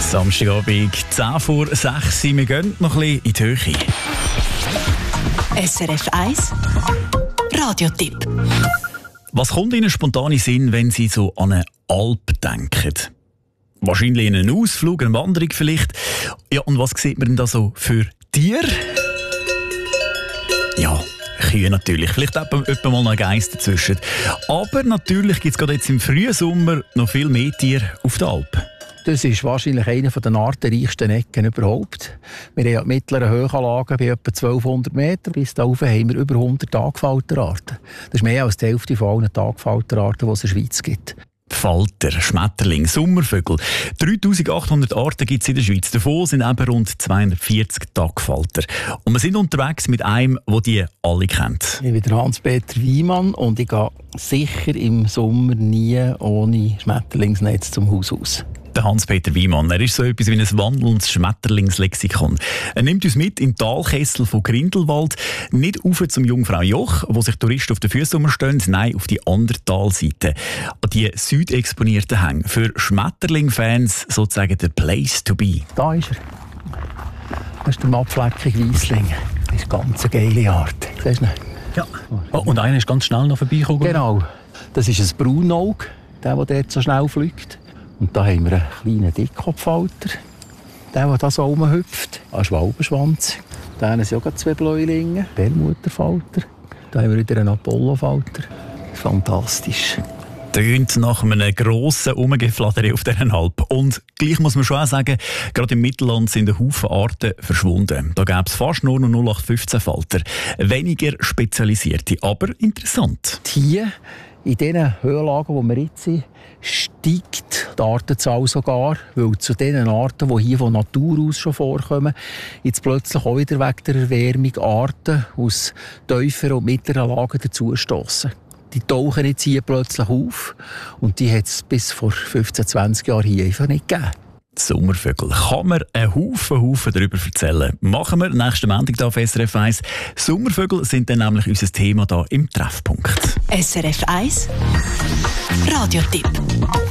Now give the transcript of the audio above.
Samstagabend, 10 vor 6 Uhr. Wir gehen noch ein bisschen in die Höhe. SRF 1 Radiotipp. Was kommt Ihnen spontan in den Sinn, wenn Sie so an eine Alp denken? Wahrscheinlich einen Ausflug, eine Wanderung vielleicht. Ja, und was sieht man denn da so für Tiere? Ja, Kühe natürlich. Vielleicht etwa mal noch ein Geist dazwischen. Aber natürlich gibt es gerade jetzt im frühen Sommer noch viel mehr Tiere auf der Alp. Das ist wahrscheinlich eine der artenreichsten Ecken überhaupt. Wir haben ja die mittleren Höhenlagen bei etwa 1200 Meter. Bis dahin haben wir über 100 Tagfalterarten. Das ist mehr als die Hälfte von allen Tagfalterarten, die es in der Schweiz gibt. Falter, Schmetterling, Sommervögel. 3800 Arten gibt es in der Schweiz. Davon sind eben rund 240 Tagfalter. Und wir sind unterwegs mit einem, der die alle kennt. Ich bin der Hans-Peter Wiemann und ich gehe sicher im Sommer nie ohne Schmetterlingsnetz zum Haus aus. Der Hans-Peter Wiemann, er ist so etwas wie ein wandelndes Schmetterlingslexikon. Er nimmt uns mit in den Talkessel von Grindelwald, nicht rauf zum Jungfrau Joch, wo sich Touristen auf den Füßen umstehen, nein, auf die andere Talseite. An die südexponierten Hänge. Für Schmetterling-Fans sozusagen der Place to be. Da ist er. Das ist der mattfleckige Weissling. Das ist eine ganz geile Art. Siehst du ihn? Ja. Oh, und einer ist ganz schnell noch vorbeigekommen. Genau. Das ist ein Braunauge, der dort so schnell fliegt. Und da haben wir einen kleinen Dickkopffalter, der da so rumhüpft. Ein Schwalbenschwanz. Da haben ja gerade 2 Bläulinge. Perlmutterfalter. Da haben wir wieder einen Apollofalter. Fantastisch. Tönt nach einem grossen Umgeflatter auf dieser Alp. Und gleich muss man schon auch sagen, gerade im Mittelland sind ein Haufen Arten verschwunden. Da gäbe es fast nur noch 0815 Falter. Weniger spezialisierte, aber interessant. Hier, in diesen Höhenlagen, wo wir jetzt sind, steigt die Artenzahl sogar, weil zu den Arten, die hier von Natur aus schon vorkommen, jetzt plötzlich auch wieder wegen der Erwärmung Arten aus tieferen und mittleren Lagen dazustossen. Die tauchen jetzt hier plötzlich auf und die hat es bis vor 15, 20 Jahren hier einfach nicht gegeben. Sommervögel. Kann man einen Haufen darüber erzählen. Machen wir nächsten Montag hier auf SRF 1. Sommervögel sind dann nämlich unser Thema hier im Treffpunkt. SRF 1 Radiotipp.